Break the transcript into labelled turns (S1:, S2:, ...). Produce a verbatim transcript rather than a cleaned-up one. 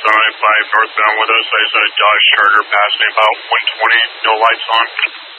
S1: seven eight five northbound with us. I said Dodge Charger passing about one twenty, no lights on.